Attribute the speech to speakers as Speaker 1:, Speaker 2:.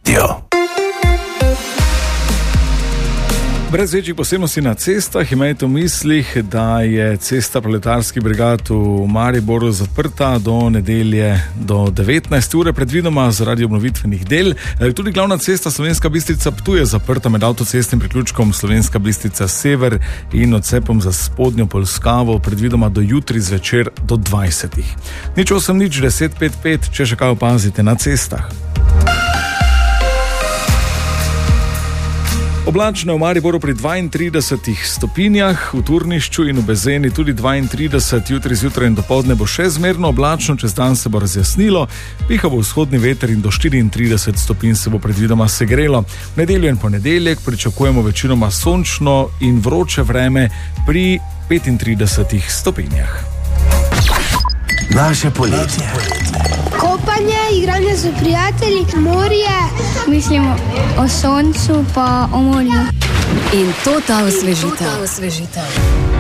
Speaker 1: Radio.
Speaker 2: Brez večjih posebnosti na cestah imejte v mislih, da je cesta Proletarski brigad v Mariboru zaprta do nedelje do 19. ure, predvidoma zaradi obnovitvenih del. Tudi glavna cesta Slovenska Bistrica-Ptuj je zaprta med avtocestnim priključkom Slovenska Bistrica-Sever in odcepom za spodnjo Polskavo, predvidoma do jutri zvečer do 20. 08 10 5 5, če še kaj opazite na cestah. Oblačno v Mariboru pri 32 stopinjah, v Turnišču in v Bezeni tudi 32, jutri zjutraj in dopoldne bo še zmerno oblačno, čez dan se bo razjasnilo, piha bo vzhodni veter in do 34 stopinj se bo predvidoma segrelo. V nedeljo in ponedeljek pričakujemo večinoma sončno in vroče vreme pri 35 stopinjah.
Speaker 1: Naše poletje.
Speaker 3: Kopanje, igranje z prijatelji, morje.
Speaker 4: Mislimo o soncu pa o morju.
Speaker 5: In to ta osvežitev.